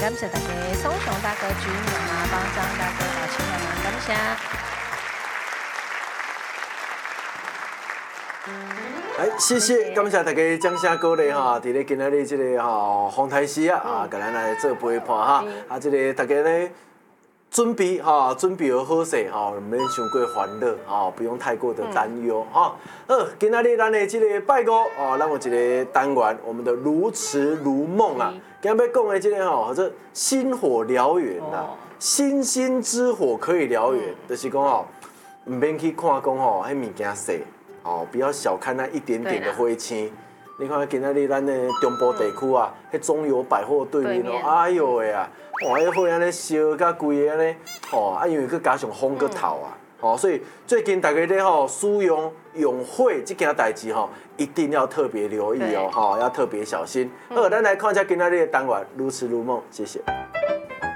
感谢大家，松雄大哥、居妈妈、帮张大哥、老秦妈妈，感谢。 谢谢，感谢大家掌声鼓励哈！伫咧今仔日这个风台时啊，甲咱来做陪伴哈。这个大家呢准备准备好势唔免伤过烦恼不用太过的担忧哈。今仔日咱的这个拜五咱有一个单元，我们的如痴如梦啊。今日要讲的这个叫做星火燎原呐，星星之火可以燎原，就是讲唔免去看讲迄物件细。不要小看那一点点的灰烬。你看今仔日咱的中部地区啊，迄中友百货对面哎呦喂啊，迄火安尼烧甲规个安尼，因为佮加上风佮透啊，所以最近大家咧使用用火这件代志一定要特别留意要特别小心。好，咱来看一下今仔日的单元，如痴如梦，谢谢。